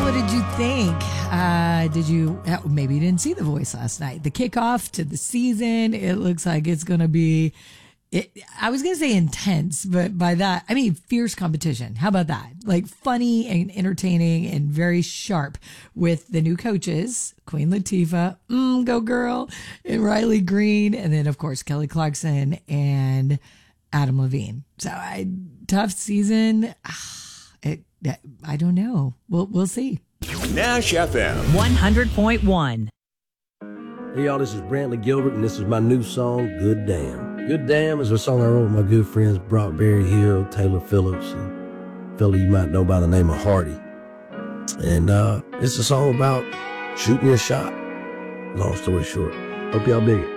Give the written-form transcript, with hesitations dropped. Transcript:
What did you think? Did you, maybe you didn't see The Voice last night. The kickoff to the season, it looks like it's going to be, I was going to say intense, but by that, I mean fierce competition. How about that? Like funny and entertaining and very sharp with the new coaches, Queen Latifah, go girl, and Riley Green. And then, of course, Kelly Clarkson and Adam Levine. So tough season. I don't know. We'll see. Nash FM 100.1. Hey y'all, this is Brantley Gilbert, and this is my new song, Good Damn. Good Damn is a song I wrote with my good friends Brock Berry Hill, Taylor Phillips, and a fella you might know by the name of Hardy. And it's a song about shooting your shot. Long story short. Hope y'all dig it.